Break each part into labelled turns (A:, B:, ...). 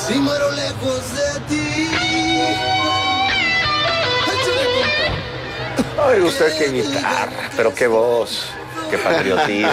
A: Si muero lejos de ti.
B: Ay, usted qué guitarra, pero qué voz, qué patriotismo.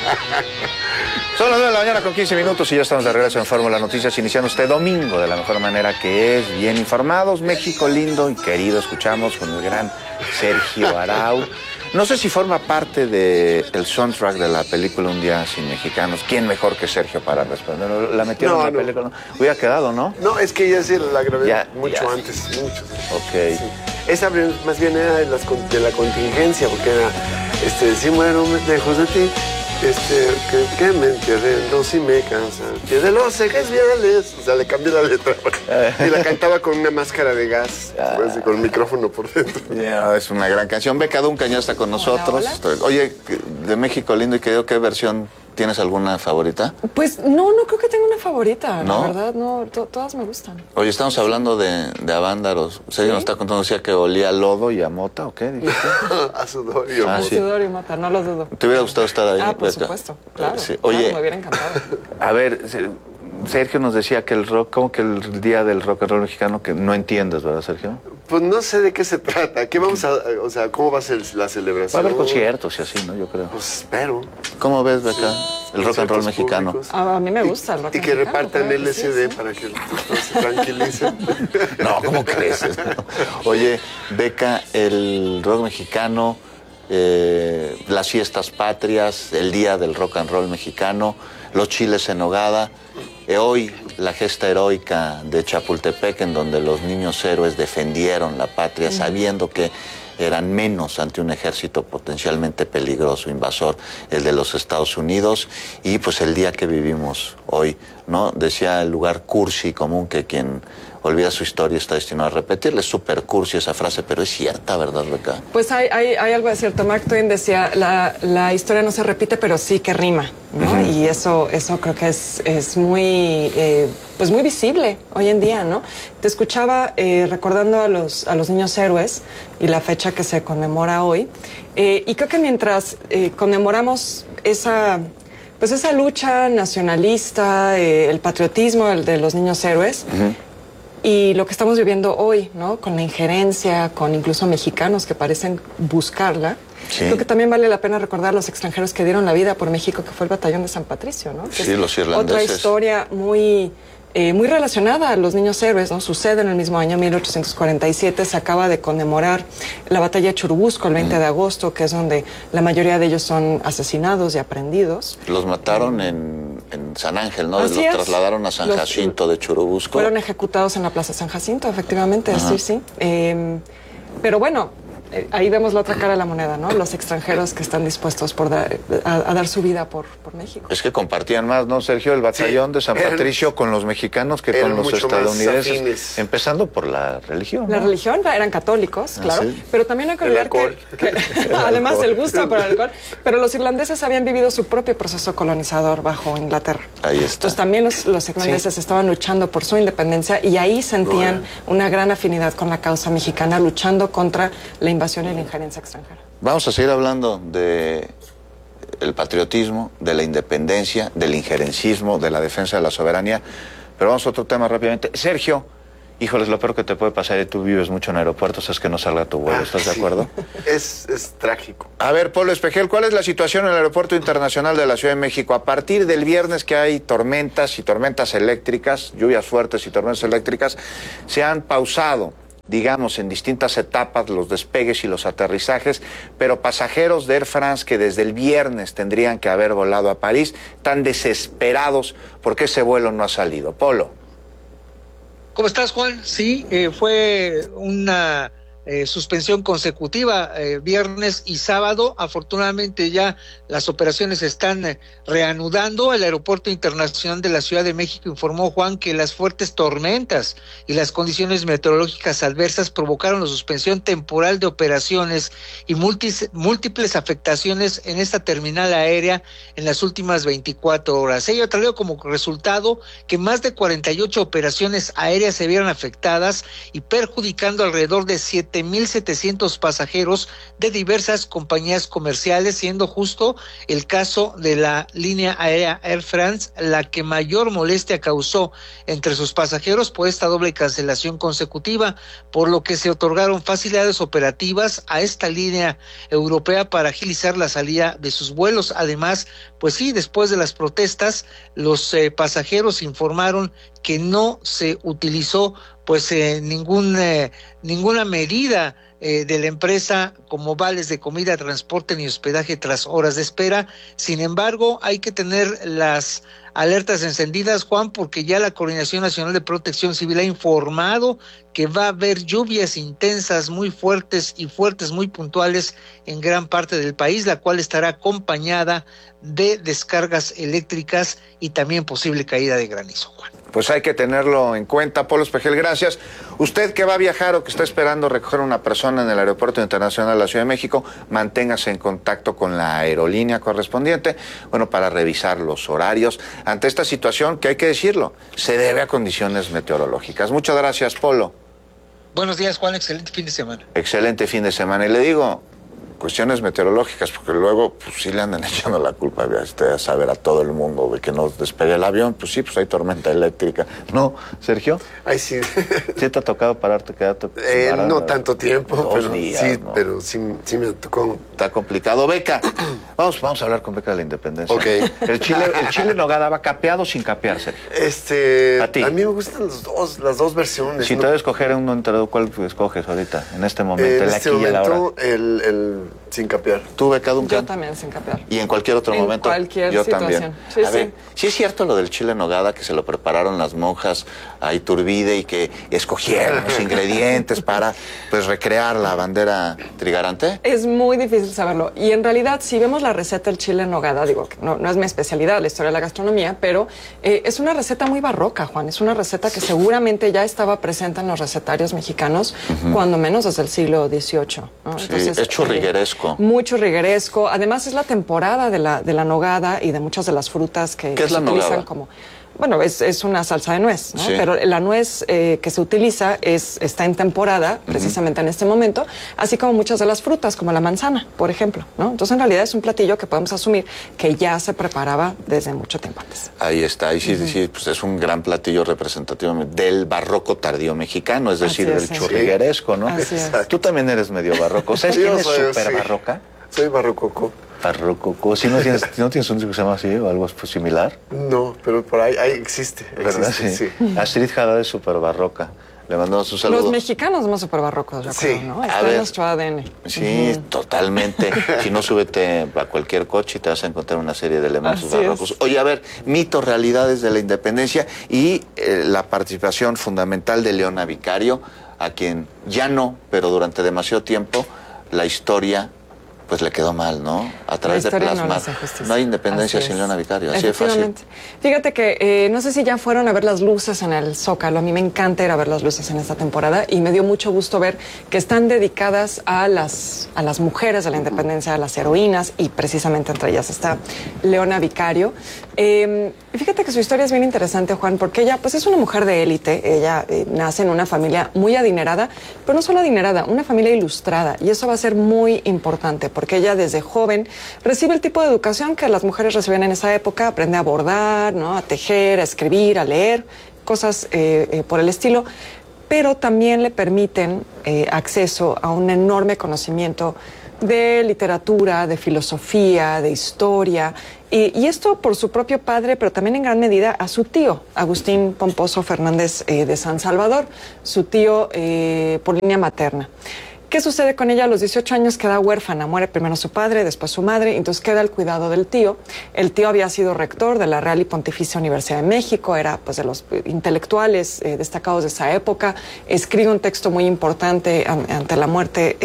B: Son las 9 de la mañana con 15 minutos y ya estamos de regreso en Fórmula Noticias, iniciando este domingo de la mejor manera que es, bien informados. México lindo y querido, escuchamos con el gran Sergio Arau. No sé si forma parte del soundtrack de la película Un Día Sin Mexicanos. ¿Quién mejor que Sergio para responder? ¿La metieron en la película? Hubiera quedado, ¿no?
C: No, es que ya sí la grabé mucho antes.
B: Ok.
C: Sí. Esa más bien era de la contingencia, porque era, si muero lejos de ti, que me entienden, si me cansan, que de los ejes viales. O sea, le cambié la letra. Y la cantaba con una máscara de gas, pues, y con el micrófono por dentro.
B: Es una gran canción. Beca Duncan ya está con nosotros.
D: Hola.
B: Oye, de México lindo y querido, ¿qué versión tienes alguna favorita?
D: Pues no creo que tenga una favorita,
B: ¿No?
D: la verdad, no, todas me gustan.
B: Oye, estamos hablando de Avándaros. Sergio nos está contando, decía que olía a lodo y a mota, ¿o qué?
C: A sudor y a mota.
B: Sí.
D: Sudor y mota, no lo dudo.
B: ¿Te hubiera gustado estar ahí?
D: Por
B: Beca?
D: supuesto, claro.
B: Sí.
D: Claro,
B: Oye,
D: me hubiera encantado.
B: a ver, Sergio nos decía que el rock, como que el día del rock and roll mexicano, que no entiendes, ¿verdad, Sergio?
C: Pues no sé de qué se trata. ¿Qué vamos a, o sea, cómo va a ser la celebración?
B: Va a haber conciertos y así, ¿no? Yo creo.
C: Pues espero.
B: ¿Cómo ves, Beca, el rock and roll mexicano?
C: Públicos.
D: A mí me gusta el rock
C: Y que
D: mexicano,
C: repartan
D: claro que
C: LSD
D: sí.
C: para que todos se tranquilicen.
B: No, ¿cómo crees? Oye, Beca, el rock mexicano, las fiestas patrias, el día del rock and roll mexicano, los chiles en nogada, hoy la gesta heroica de Chapultepec, en donde los niños héroes defendieron la patria sabiendo que eran menos ante un ejército potencialmente peligroso, invasor, el de los Estados Unidos, y pues el día que vivimos hoy, ¿no? Decía el lugar cursi común que quien olvida su historia está destinado a repetirle. Es súper cursi esa frase, pero es cierta, ¿verdad, Beca?
D: Pues hay algo de cierto. Mark Twain decía, la historia no se repite, pero sí que rima, ¿no? Y eso creo que es muy, pues muy visible hoy en día, ¿no? Te escuchaba recordando a los niños héroes y la fecha que se conmemora hoy. Y creo que mientras conmemoramos esa lucha nacionalista, el patriotismo de los niños héroes, y lo que estamos viviendo hoy, ¿no? Con la injerencia, con incluso mexicanos que parecen buscarla.
B: Sí.
D: Creo que también vale la pena recordar a los extranjeros que dieron la vida por México, que fue el Batallón de San Patricio, ¿no? Que
B: sí, los irlandeses.
D: Otra historia muy relacionada a los niños héroes, ¿no? Sucede en el mismo año, 1847, se acaba de conmemorar la batalla de Churubusco, el 20 de agosto, que es donde la mayoría de ellos son asesinados y aprehendidos.
B: Los mataron en San Ángel, ¿no?
D: Así
B: Los
D: es.
B: trasladaron a San Jacinto de Churubusco.
D: Fueron ejecutados en la Plaza San Jacinto, efectivamente, sí. Pero bueno, ahí vemos la otra cara de la moneda, ¿no? Los extranjeros que están dispuestos a dar su vida por México.
B: Es que compartían más, ¿no, Sergio? El batallón de San Patricio con los mexicanos que con los estadounidenses. Empezando por la religión, ¿no?
D: La religión, eran católicos, claro,
B: sí.
D: Pero también hay que olvidar que además el gusto por el alcohol, pero los irlandeses habían vivido su propio proceso colonizador bajo Inglaterra.
B: Ahí está.
D: Entonces también los irlandeses estaban luchando por su independencia y ahí sentían una gran afinidad con la causa mexicana, luchando contra la invasión y la injerencia extranjera.
B: Vamos a seguir hablando de el patriotismo, de la independencia, del injerencismo, de la defensa de la soberanía, pero vamos a otro tema rápidamente. Sergio, híjoles, lo peor que te puede pasar, y tú vives mucho en aeropuertos, es que no salga tu vuelo. ¿Estás de acuerdo?
C: Es trágico.
B: A ver, Polo Espejel, ¿cuál es la situación en el Aeropuerto Internacional de la Ciudad de México? A partir del viernes que hay tormentas y tormentas eléctricas, lluvias fuertes y tormentas eléctricas, se han pausado, digamos, en distintas etapas los despegues y los aterrizajes, pero pasajeros de Air France que desde el viernes tendrían que haber volado a París están desesperados porque ese vuelo no ha salido. Polo.
E: ¿Cómo estás, Juan? Sí, fue una suspensión consecutiva, viernes y sábado. Afortunadamente ya las operaciones se están reanudando. El Aeropuerto Internacional de la Ciudad de México informó, Juan, que las fuertes tormentas y las condiciones meteorológicas adversas provocaron la suspensión temporal de operaciones y múltiples afectaciones en esta terminal aérea en las últimas 24 horas. Ello trajo como resultado que más de 48 operaciones aéreas se vieron afectadas y perjudicando alrededor de 7 7,700 pasajeros de diversas compañías comerciales, siendo justo el caso de la línea aérea Air France la que mayor molestia causó entre sus pasajeros por esta doble cancelación consecutiva, por lo que se otorgaron facilidades operativas a esta línea europea para agilizar la salida de sus vuelos. Además, pues sí, después de las protestas, los pasajeros informaron que no se utilizó pues ninguna medida de la empresa como vales de comida, transporte ni hospedaje tras horas de espera. Sin embargo, hay que tener las alertas encendidas, Juan, porque ya la Coordinación Nacional de Protección Civil ha informado que va a haber lluvias intensas muy fuertes muy puntuales en gran parte del país, la cual estará acompañada de descargas eléctricas y también posible caída de granizo, Juan.
B: Pues hay que tenerlo en cuenta. Polo Espejel, gracias. Usted que va a viajar o que está esperando recoger a una persona en el Aeropuerto Internacional de la Ciudad de México, manténgase en contacto con la aerolínea correspondiente, bueno, para revisar los horarios ante esta situación que, hay que decirlo, se debe a condiciones meteorológicas. Muchas gracias, Polo.
E: Buenos días, Juan. Excelente fin de semana.
B: Excelente fin de semana. Y le digo, cuestiones meteorológicas, porque luego pues sí le andan echando la culpa a saber a todo el mundo de que no despegue el avión. Pues sí, pues hay tormenta eléctrica. ¿No, Sergio?
C: Ay, sí.
B: ¿Sí te ha tocado pararte, quedarte?
C: No tanto tiempo, pero
B: días,
C: sí,
B: ¿no?
C: pero sí me tocó.
B: Está complicado. Beca, vamos a hablar con Beca de la Independencia.
C: Ok.
B: El chile en nogada va capeado o sin capear, Sergio.
C: A
B: ti.
C: A mí me gustan las dos versiones.
B: Si te debes escoger uno entre dos, ¿cuál escoges ahorita, en este momento,
C: En
B: el
C: este
B: aquí y el ahora?
C: momento, el sin capear.
B: ¿Tú, Beca Duncan?
D: Yo también sin capear.
B: ¿Y en cualquier otro momento?
D: En cualquier
B: Yo
D: situación.
B: también.
D: Sí,
B: A ver,
D: sí.
B: ¿sí es cierto lo del chile en nogada, que se lo prepararon las monjas a Iturbide y que escogieron los ingredientes para pues recrear la bandera trigarante?
D: Es muy difícil saberlo. Y en realidad, si vemos la receta del chile en nogada, digo que no es mi especialidad, la historia de la gastronomía, pero es una receta muy barroca, Juan. Es una receta que seguramente ya estaba presente en los recetarios mexicanos, cuando menos desde el siglo XVIII, ¿no?
B: Sí,
D: Entonces,
B: es churrigueresco.
D: Muy churrigueresco. Además, es la temporada de la nogada y de muchas de las frutas que
B: ¿Qué es
D: se
B: la
D: utilizan
B: nogada?
D: como... Bueno, es una salsa de nuez, ¿no?
B: Sí.
D: Pero la nuez que se utiliza está en temporada, precisamente en este momento, así como muchas de las frutas, como la manzana, por ejemplo, ¿no? Entonces, en realidad es un platillo que podemos asumir que ya se preparaba desde mucho tiempo antes.
B: Ahí está, ahí sí, sí, pues es un gran platillo representativo del barroco tardío mexicano, es decir,
D: Así
B: del
D: es, sí.
B: churrigueresco, ¿no?
D: Así es.
B: Tú también eres medio barroco. ¿Sabes
C: Yo
B: quién es
C: soy,
B: súper
C: sí.
B: barroca?
C: Soy barrococo.
B: Barrococo. ¿Sí no tienes un disco que se llama así o algo similar?
C: No, pero por ahí existe.
B: ¿Verdad?
C: Existe, sí.
B: Astrid Haddad es súper barroca. Le mandamos un saludo.
D: Los mexicanos somos súper barrocos, yo
C: Sí.
D: creo, ¿no?
B: A
D: Está
B: ver.
D: en nuestro ADN.
B: Sí, totalmente. Si no, súbete a cualquier coche y te vas a encontrar una serie de elementos
D: Así
B: barrocos.
D: es.
B: Oye, a ver, mitos, realidades de la independencia y la participación fundamental de Leona Vicario, a quien ya no, pero durante demasiado tiempo, la historia pues le quedó mal, ¿no? A través de
D: La historia
B: plasmar.
D: no le hace justicia.
B: No hay independencia
D: Así
B: sin
D: es.
B: Leona Vicario, así de fácil.
D: Efectivamente. Fíjate que no sé si ya fueron a ver las luces en el Zócalo. A mí me encanta ir a ver las luces en esta temporada y me dio mucho gusto ver que están dedicadas a las mujeres de la independencia, a las heroínas, y precisamente entre ellas está Leona Vicario. Fíjate que su historia es bien interesante, Juan, porque ella pues es una mujer de élite. Ella nace en una familia muy adinerada, pero no solo adinerada, una familia ilustrada, y eso va a ser muy importante porque ella desde joven recibe el tipo de educación que las mujeres recibían en esa época. Aprende a bordar, ¿no? A tejer, a escribir, a leer, cosas por el estilo, pero también le permiten acceso a un enorme conocimiento de literatura, de filosofía, de historia, y esto por su propio padre, pero también en gran medida a su tío, Agustín Pomposo Fernández de San Salvador, su tío por línea materna. ¿Qué sucede con ella? A los 18 años queda huérfana, muere primero su padre, después su madre, entonces queda el cuidado del tío. El tío había sido rector de la Real y Pontificia Universidad de México, era pues de los intelectuales destacados de esa época, escribe un texto muy importante ante la muerte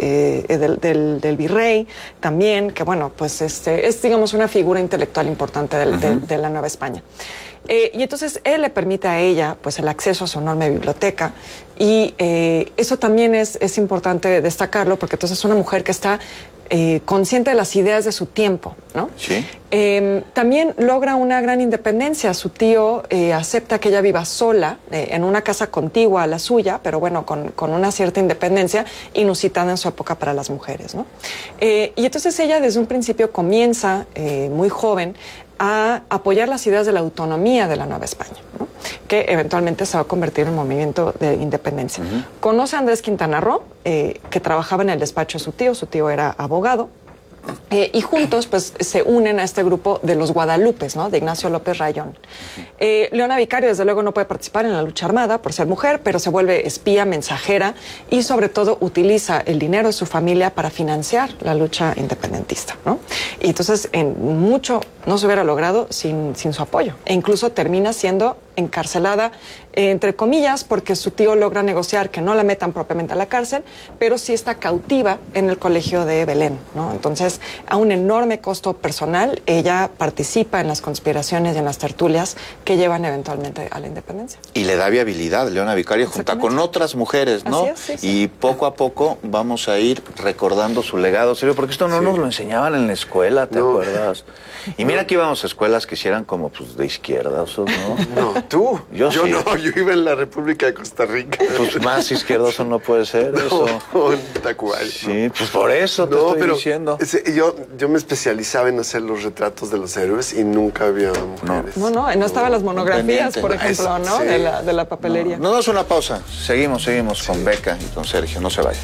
D: del virrey también, que bueno, pues es digamos una figura intelectual importante de la Nueva España. Y entonces él le permite a ella pues el acceso a su enorme biblioteca, y eso también es importante destacarlo, porque entonces es una mujer que está consciente de las ideas de su tiempo, ¿no?
B: Sí.
D: También logra una gran independencia. Su tío acepta que ella viva sola en una casa contigua a la suya, pero bueno, con una cierta independencia inusitada en su época para las mujeres, ¿no? Y entonces ella desde un principio comienza, muy joven, a apoyar las ideas de la autonomía de la Nueva España, ¿no? Que eventualmente se va a convertir en un movimiento de independencia. Conoce a Andrés Quintana Roo, que trabajaba en el despacho de su tío era abogado, y juntos pues se unen a este grupo de los Guadalupes, ¿no? De Ignacio López Rayón. Leona Vicario desde luego no puede participar en la lucha armada por ser mujer, pero se vuelve espía, mensajera y sobre todo utiliza el dinero de su familia para financiar la lucha independentista, ¿no? Y entonces en mucho no se hubiera logrado sin su apoyo, e incluso termina siendo encarcelada, entre comillas, porque su tío logra negociar que no la metan propiamente a la cárcel, pero sí está cautiva en el colegio de Belén, ¿no? Entonces, a un enorme costo personal, ella participa en las conspiraciones y en las tertulias que llevan eventualmente a la independencia.
B: Y le da viabilidad, Leona Vicario, junto con otras mujeres, ¿no?
D: Así es, sí.
B: Y poco a poco vamos a ir recordando su legado, Silvio, porque esto no nos lo enseñaban en la escuela, ¿te acuerdas? Y mira que íbamos a escuelas que hicieran como pues, de izquierda, ¿no?
C: No, tú.
B: Yo sí.
C: No, yo iba en la República de Costa Rica.
B: Pues más izquierdoso no puede ser eso.
C: No, en Tacuay.
B: Sí, pues por eso te estoy diciendo.
C: Yo me especializaba en hacer los retratos de los héroes y nunca había mujeres.
D: No estaban las monografías, por ejemplo, ¿no?
C: Sí.
D: De la papelería.
B: No, es una pausa. Seguimos con Beca y con Sergio. No se vayan.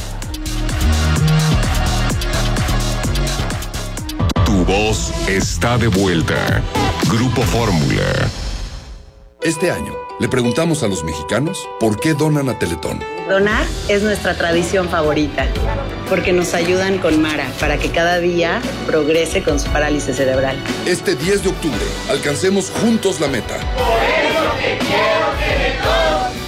F: Tu voz está de vuelta. Grupo Fórmula.
G: Este año le preguntamos a los mexicanos por qué donan a Teletón.
H: Donar es nuestra tradición favorita, porque nos ayudan con Mara para que cada día progrese con su parálisis cerebral.
G: Este 10 de octubre, alcancemos juntos la meta.
I: Por eso te quiero, Teletón.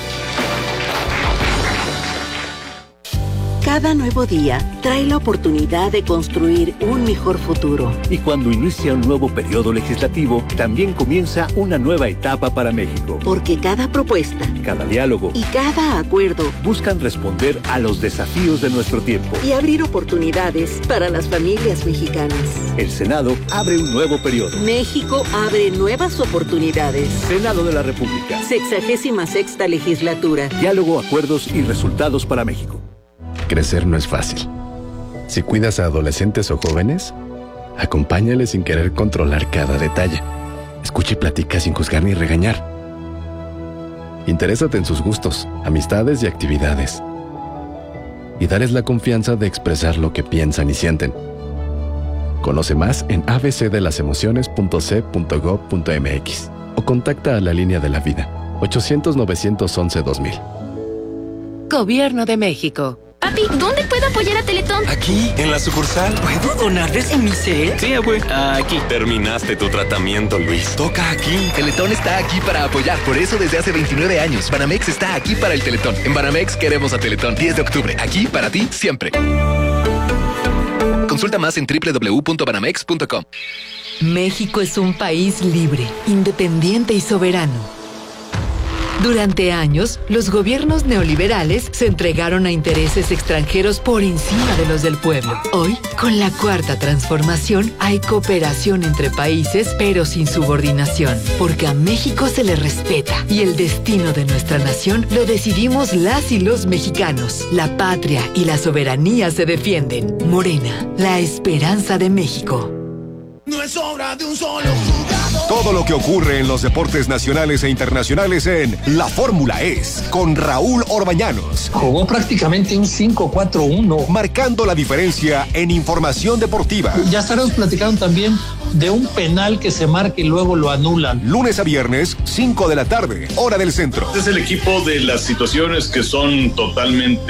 J: Cada nuevo día trae la oportunidad de construir un mejor futuro.
K: Y cuando inicia un nuevo periodo legislativo, también comienza una nueva etapa para México.
J: Porque cada propuesta,
K: cada diálogo
J: y cada acuerdo
K: buscan responder a los desafíos de nuestro tiempo
J: y abrir oportunidades para las familias mexicanas.
K: El Senado abre un nuevo periodo.
J: México abre nuevas oportunidades.
K: Senado de la República.
J: 66ª legislatura.
K: Diálogo, acuerdos y resultados para México.
L: Crecer no es fácil. Si cuidas a adolescentes o jóvenes, acompáñales sin querer controlar cada detalle. Escucha y platica sin juzgar ni regañar. Interésate en sus gustos, amistades y actividades. Y dales la confianza de expresar lo que piensan y sienten. Conoce más en abcdelasemociones.c.gov.mx o contacta a la Línea de la Vida, 800-911-2000.
M: Gobierno de México.
N: Papi, ¿dónde puedo apoyar a Teletón?
O: Aquí, en la sucursal.
N: ¿Puedo donarles en mi set?
O: Sí, abue. Aquí. Terminaste tu tratamiento, Luis. Toca aquí.
P: Teletón está aquí para apoyar. Por eso desde hace 29 años. Banamex está aquí para el Teletón. En Banamex queremos a Teletón. 10 de octubre. Aquí para ti, siempre. Consulta más en www.banamex.com.
M: México es un país libre, independiente y soberano. Durante años, los gobiernos neoliberales se entregaron a intereses extranjeros por encima de los del pueblo. Hoy, con la Cuarta Transformación, hay cooperación entre países, pero sin subordinación, porque a México se le respeta y el destino de nuestra nación lo decidimos las y los mexicanos. La patria y la soberanía se defienden. Morena, la esperanza de México.
F: No es obra de un solo jugador. Todo lo que ocurre en los deportes nacionales e internacionales en La Fórmula Es, con Raúl Orbañanos.
Q: Jugó prácticamente un 5-4-1.
F: Marcando la diferencia en información deportiva.
Q: Ya estaremos platicando también de un penal que se marca y luego lo anulan.
F: Lunes a viernes, 5 de la tarde, hora del centro.
R: Este es el equipo de las situaciones que son totalmente